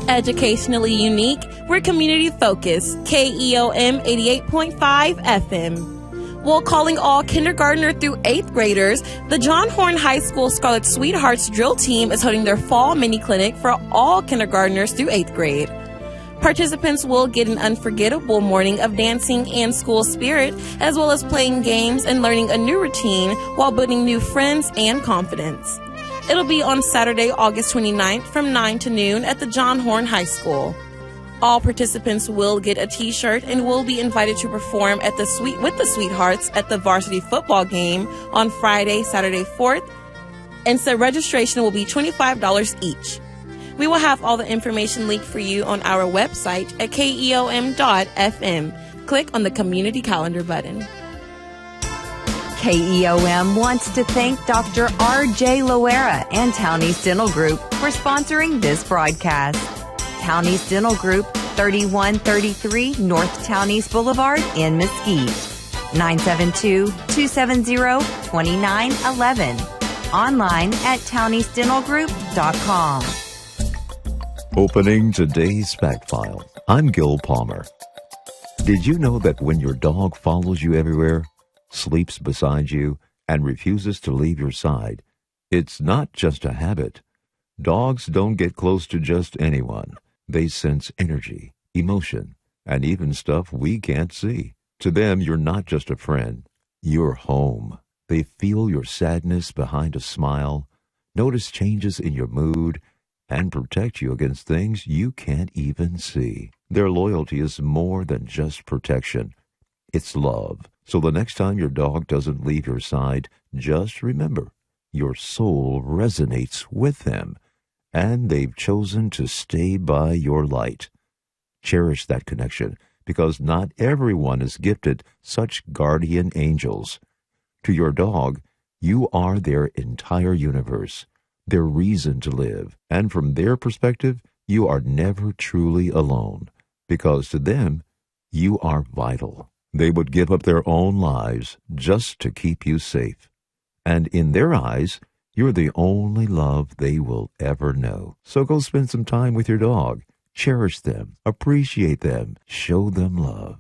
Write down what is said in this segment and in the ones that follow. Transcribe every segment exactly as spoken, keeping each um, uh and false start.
Educationally unique, we're community focused. K E O M eighty-eight point five F M. While calling all kindergartner through eighth graders, the John Horn High School Scarlet Sweethearts drill team is holding their fall mini clinic for all kindergartners through eighth grade. Participants will get an unforgettable morning of dancing and school spirit, as well as playing games and learning a new routine while building new friends and confidence. It'll be on Saturday, August twenty-ninth from nine to noon at the John Horn High School. All participants will get a t-shirt and will be invited to perform at the Sweet with the Sweethearts at the varsity football game on Friday, Saturday fourth, and so registration will be twenty-five dollars each. We will have all the information linked for you on our website at K E O M dot F M. Click on the community calendar button. K E O M wants to thank Doctor R J Loera and Townies Dental Group for sponsoring this broadcast. Townies Dental Group, thirty-one thirty-three North Townies Boulevard in Mesquite. nine seven two, two seven zero, two nine one one. Online at townies dental group dot com. Opening today's Fact File. I'm Gil Palmer. Did you know that when your dog follows you everywhere, sleeps beside you, and refuses to leave your side, it's not just a habit? Dogs don't get close to just anyone. They sense energy, emotion, and even stuff we can't see. To them, you're not just a friend. You're home. They feel your sadness behind a smile, notice changes in your mood, and protect you against things you can't even see. Their loyalty is more than just protection. It's love. So the next time your dog doesn't leave your side, just remember, your soul resonates with them, and they've chosen to stay by your light. Cherish that connection, because not everyone is gifted such guardian angels. To your dog, you are their entire universe, their reason to live, and from their perspective, you are never truly alone, because to them, you are vital. They would give up their own lives just to keep you safe. And in their eyes, you're the only love they will ever know. So go spend some time with your dog. Cherish them, appreciate them, show them love.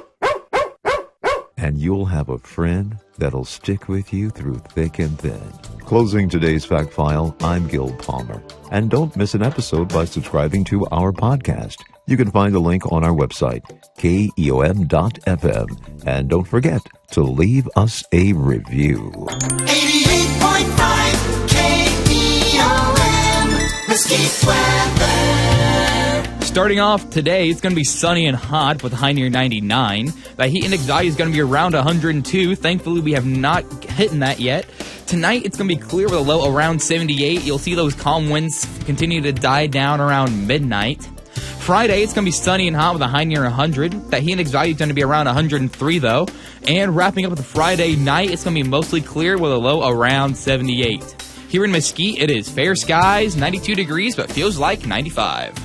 And you'll have a friend that'll stick with you through thick and thin. Closing today's Fact File, I'm Gil Palmer. And don't miss an episode by subscribing to our podcast. You can find a link on our website, K E O M dot F M. And don't forget to leave us a review. eighty-eight point five K E O M, Mesquite weather. Starting off today, it's going to be sunny and hot with a high near ninety-nine. The heat index value is going to be around one hundred two. Thankfully, we have not hit that yet. Tonight, it's going to be clear with a low around seventy-eight. You'll see those calm winds continue to die down around midnight. Friday, it's going to be sunny and hot with a high near one hundred. That heat index value is going to be around one hundred three, though. And wrapping up with the Friday night, it's going to be mostly clear with a low around seventy-eight. Here in Mesquite, it is fair skies, ninety-two degrees, but feels like ninety-five.